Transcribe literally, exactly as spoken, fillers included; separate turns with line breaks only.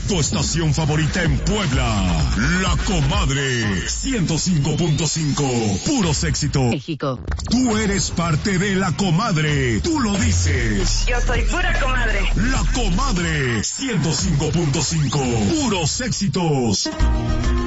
Tu estación favorita en Puebla. La Comadre. ciento cinco punto cinco. Puros éxitos.
México.
Tú eres parte de La Comadre. Tú lo dices.
Yo soy pura comadre.
La Comadre. ciento cinco punto cinco. Puros éxitos.